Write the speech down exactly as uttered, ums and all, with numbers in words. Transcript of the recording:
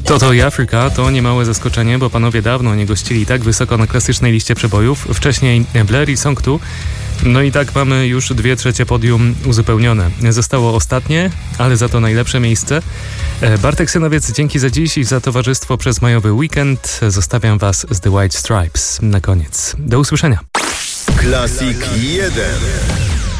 Toto i Africa to niemałe zaskoczenie, bo panowie dawno nie gościli tak wysoko na klasycznej liście przebojów. Wcześniej Blair i Song dwa. No i tak mamy już dwie trzecie podium uzupełnione. Zostało ostatnie, ale za to najlepsze miejsce. Bartek Synowiec, dzięki za dziś i za towarzystwo przez majowy weekend. Zostawiam was z The White Stripes na koniec. Do usłyszenia. Classic jeden.